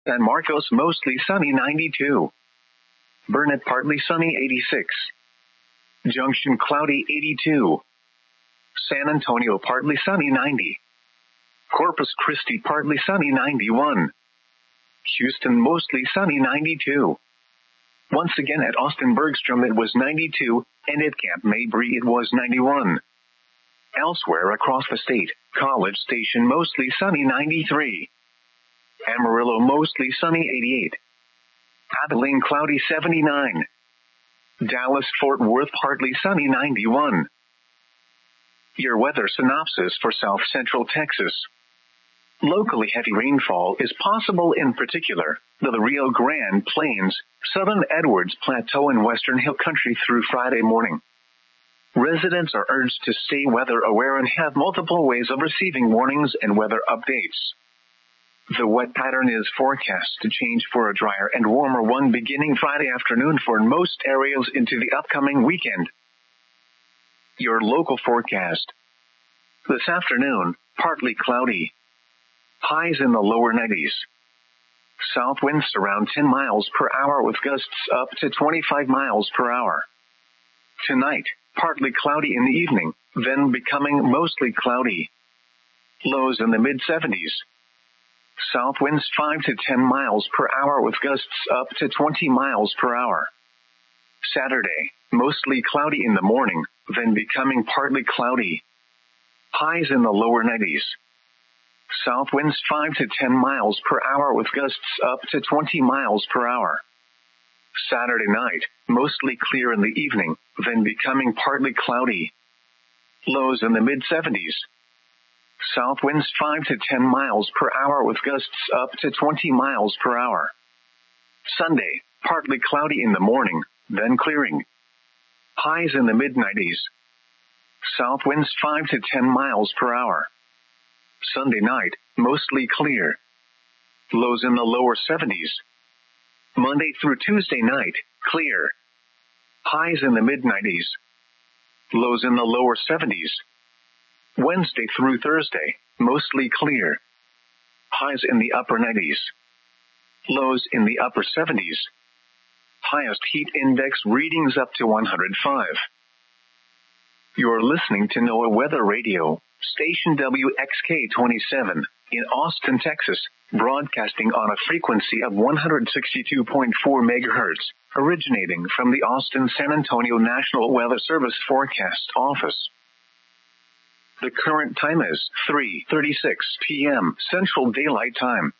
San Marcos mostly sunny 92. Burnett partly sunny 86. Junction cloudy 82. San Antonio partly sunny 90. Corpus Christi partly sunny 91. Houston mostly sunny 92. Once again at Austin Bergstrom it was 92, and at Camp Mabry it was 91. Elsewhere across the state, College Station mostly sunny 93. Amarillo mostly sunny 88. Abilene cloudy 79. Dallas-Fort Worth partly sunny 91. Your weather synopsis for South Central Texas. Locally heavy rainfall is possible in particular the Rio Grande Plains, Southern Edwards Plateau and Western Hill Country through Friday morning. Residents are urged to stay weather aware and have multiple ways of receiving warnings and weather updates. The wet pattern is forecast to change for a drier and warmer one beginning Friday afternoon for most areas into the upcoming weekend. Your local forecast. This afternoon, partly cloudy. Highs in the lower 90s. South winds around 10 miles per hour with gusts up to 25 miles per hour. Tonight, partly cloudy in the evening, then becoming mostly cloudy. Lows in the mid-70s. South winds 5 to 10 miles per hour with gusts up to 20 miles per hour. Saturday, mostly cloudy in the morning, then becoming partly cloudy. Highs in the lower 90s. South winds 5 to 10 miles per hour with gusts up to 20 miles per hour. Saturday night, mostly clear in the evening, then becoming partly cloudy. Lows in the mid-70s. South winds 5 to 10 miles per hour with gusts up to 20 miles per hour. Sunday, partly cloudy in the morning, then clearing. Highs in the mid-90s. South winds 5 to 10 miles per hour. Sunday night, mostly clear. Lows in the lower 70s. Monday through Tuesday night, clear. Highs in the mid-90s. Lows in the lower 70s. Wednesday through Thursday, mostly clear. Highs in the upper 90s. Lows in the upper 70s. Highest heat index readings up to 105. You're listening to NOAA Weather Radio, station WXK-27, in Austin, Texas, broadcasting on a frequency of 162.4 megahertz, originating from the Austin-San Antonio National Weather Service Forecast Office. The current time is 3:36 p.m. Central Daylight Time.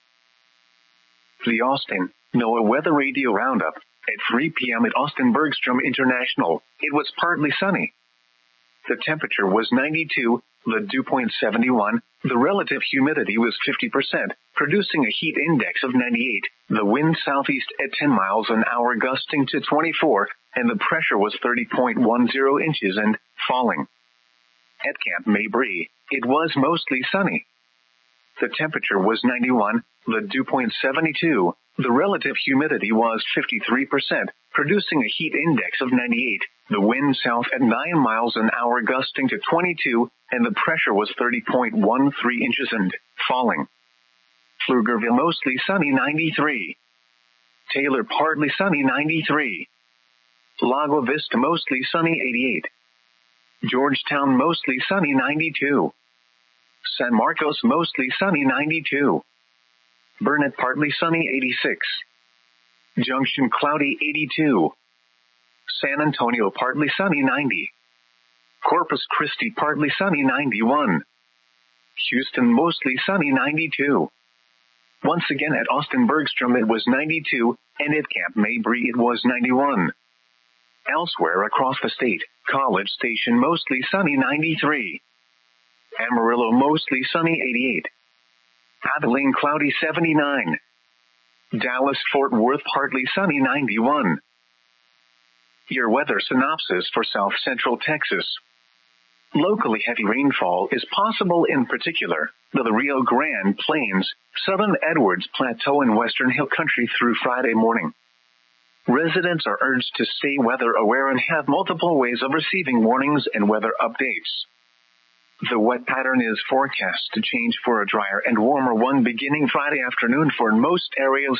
The Austin NOAA Weather Radio Roundup. At 3 p.m. at Austin Bergstrom International, it was partly sunny. The temperature was 92, the dew point 71, the relative humidity was 50%, producing a heat index of 98, the wind southeast at 10 miles an hour gusting to 24, and the pressure was 30.10 inches and falling. At Camp Mabry, it was mostly sunny. The temperature was 91, the dew point 72, the relative humidity was 53%, producing a heat index of 98, the wind south at 9 miles an hour gusting to 22, and the pressure was 30.13 inches and falling. Pflugerville mostly sunny 93. Taylor partly sunny 93. Lago Vista mostly sunny 88. Georgetown mostly sunny 92. San Marcos mostly sunny 92. Burnett partly sunny 86. Junction cloudy 82. San Antonio partly sunny 90. Corpus Christi partly sunny 91. Houston mostly sunny 92. Once again at Austin Bergstrom it was 92, and at Camp Mabry it was 91. Elsewhere across the state, College Station mostly sunny 93. Amarillo mostly sunny 88. Abilene cloudy 79. Dallas-Fort Worth partly sunny 91. Your weather synopsis for South Central Texas. Locally heavy rainfall is possible in particular the Rio Grande Plains, Southern Edwards Plateau and Western Hill Country through Friday morning. Residents are urged to stay weather aware and have multiple ways of receiving warnings and weather updates. The wet pattern is forecast to change for a drier and warmer one beginning Friday afternoon for most areas